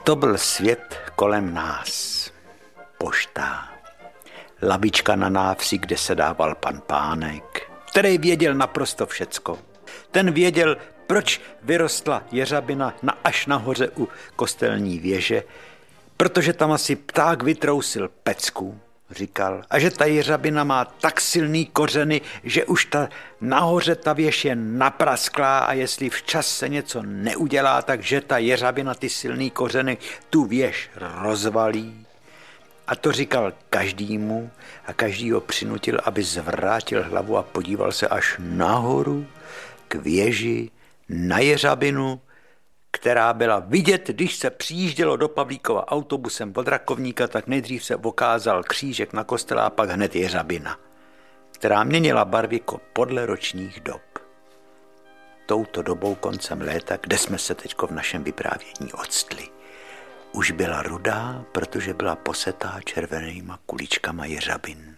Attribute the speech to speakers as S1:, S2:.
S1: To byl svět kolem nás. Pošta, lavička na návsi, kde se dával pan Pánek, který věděl naprosto všecko. Ten věděl, proč vyrostla jeřabina až nahoře u kostelní věže, protože tam asi pták vytrousil pecku, říkal, a že ta jeřabina má tak silný kořeny, že už nahoře ta věž je naprasklá a jestli včas se něco neudělá, takže ta jeřabina ty silný kořeny tu věž rozvalí. A to říkal každému a každý ho přinutil, aby zvrátil hlavu a podíval se až nahoru k věži na jeřabinu, která byla vidět, když se přijíždělo do Pavlíkova autobusem od Rakovníka, tak nejdřív se okázal křížek na kostele a pak hned jeřabina, která měnila barvy podle ročních dob. Touto dobou koncem léta, kde jsme se teďko v našem vyprávění octli, už byla rudá, protože byla posetá červenýma kuličkama jeřabin.